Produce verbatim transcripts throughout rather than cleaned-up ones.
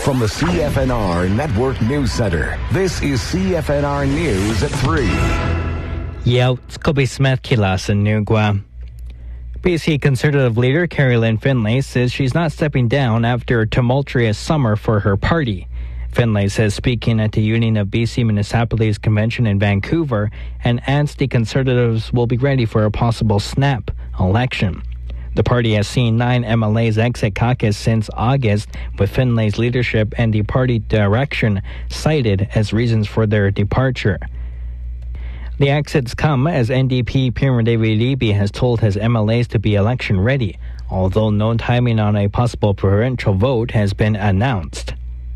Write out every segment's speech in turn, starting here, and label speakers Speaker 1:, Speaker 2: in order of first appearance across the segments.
Speaker 1: From the C F N R Network News Center, this is C F N R News at three.
Speaker 2: Yeah, it's Kobe Smith Kilas in Nugwa. B C Conservative leader Carrie Lynn Finlay says she's not stepping down after a tumultuous summer for her party. Finlay says speaking at the Union of B C Municipalities Convention in Vancouver and adds the Conservatives will be ready for a possible snap election. The party has seen nine M L As exit caucus since August, with Finlay's leadership and the party direction cited as reasons for their departure. The exits come as N D P Premier David Eby has told his M L As to be election ready, although no timing on a possible provincial vote has been announced.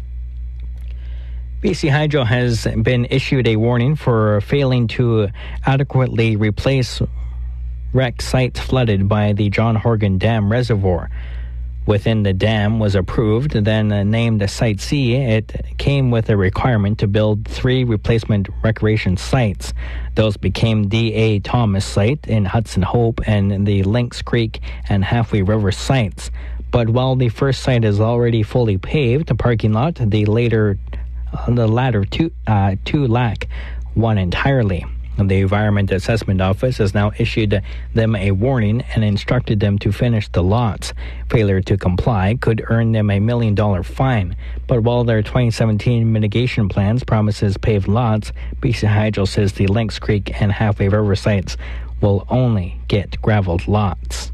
Speaker 2: B C Hydro has been issued a warning for failing to adequately replace wreck sites flooded by the John Horgan Dam reservoir. Within the dam was approved, then named Site C. It came with a requirement to build three replacement recreation sites. Those became D A Thomas site in Hudson Hope and the Lynx Creek and Halfway River sites. But while the first site is already fully paved, the parking lot, the later, uh, the latter two, uh, two lack one entirely. The Environment Assessment Office has now issued them a warning and instructed them to finish the lots. Failure to comply could earn them a million dollar fine. But while their twenty seventeen mitigation plans promises paved lots, B C Hydro says the Lynx Creek and Halfway River sites will only get graveled lots.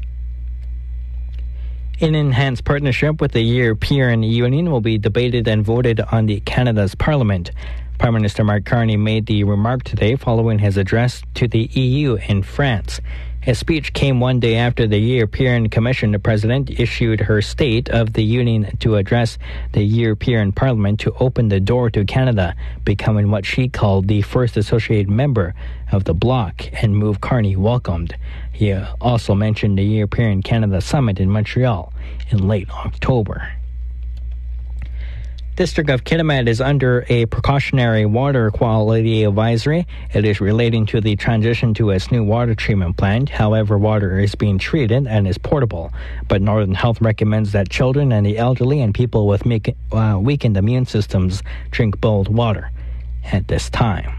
Speaker 2: An enhanced partnership with the European Union will be debated and voted on the Canada's Parliament. Prime Minister Mark Carney made the remark today following his address to the E U in France. His speech came one day after the European Commission President issued her State of the Union to address the European Parliament to open the door to Canada, becoming what she called the first associated member of the bloc, and move Carney welcomed. He also mentioned the European Canada Summit in Montreal in late October. District of Kitimat is under a precautionary water quality advisory. It is relating to the transition to its new water treatment plant. However, water is being treated and is portable. But Northern Health recommends that children and the elderly and people with make, uh, weakened immune systems drink bottled water at this time.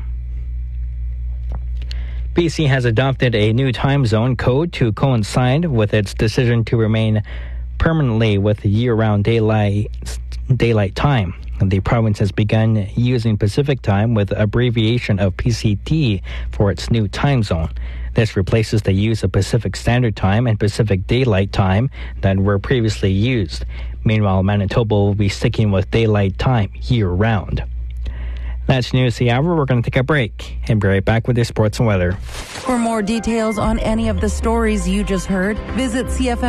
Speaker 2: B C has adopted a new time zone code to coincide with its decision to remain permanently with year-round daylight daylight time. The province has begun using Pacific Time with abbreviation of P C T for its new time zone. This replaces the use of Pacific Standard Time and Pacific Daylight Time that were previously used. Meanwhile, Manitoba will be sticking with daylight time year-round. That's News the Hour. We're going to take a break and be right back with your sports and weather.
Speaker 3: For more details on any of the stories you just heard, visit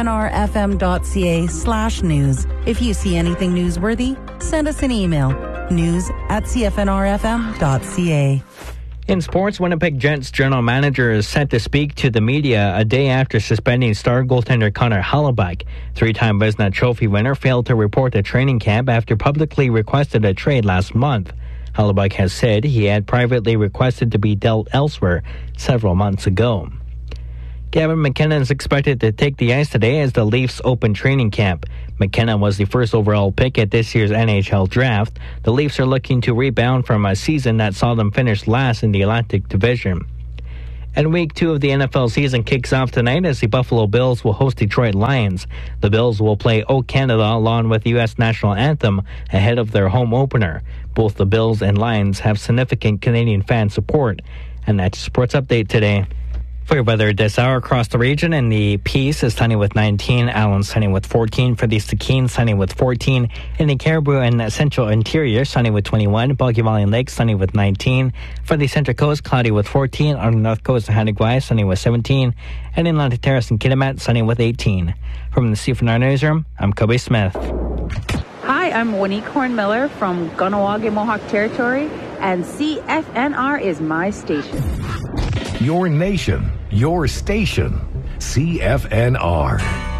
Speaker 3: cfnrfm.ca slash news. If you see anything newsworthy, send us an email. News at cfnrfm.ca.
Speaker 2: In sports, Winnipeg Jets general manager is set to speak to the media a day after suspending star goaltender Connor Hellebuyck. Three-time Vezina Trophy winner failed to report at training camp after publicly requested a trade last month. Hellebuyck has said he had privately requested to be dealt elsewhere several months ago. Gavin McKenna is expected to take the ice today as the Leafs open training camp. McKenna was the first overall pick at this year's N H L draft. The Leafs are looking to rebound from a season that saw them finish last in the Atlantic Division. And week two of the N F L season kicks off tonight as the Buffalo Bills will host Detroit Lions. The Bills will play O Canada along with the U S national anthem ahead of their home opener. Both the Bills and Lions have significant Canadian fan support. And that's your sports update today. For your weather this hour across the region, in the Peace is sunny with nineteen, Allen sunny with fourteen, for the Stikine sunny with fourteen, in the Caribou and Central Interior sunny with twenty-one, Boggy Valley and Lake sunny with nineteen, for the Central Coast cloudy with fourteen, on the North Coast of Haneguai sunny with seventeen, and in Atlantic Terrace and Kitimat sunny with eighteen. From the C F N R Newsroom, I'm Kobe Smith.
Speaker 4: Hi, I'm Monique Horn-Miller from Kahnawake Mohawk Territory, and C F N R is my station.
Speaker 1: Your nation, your station, C F N R.